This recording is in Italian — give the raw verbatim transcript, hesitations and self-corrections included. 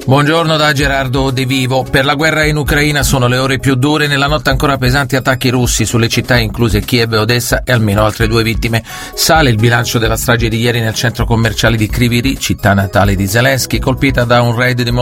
Buongiorno da Gerardo De Vivo. Per la guerra in Ucraina sono le ore più dure. Nella notte ancora pesanti attacchi russi sulle città incluse Kiev e Odessa e almeno altre due vittime. Sale il bilancio della strage di ieri nel centro commerciale di Kryvyi Rih, città natale di Zelensky, colpita da un raid di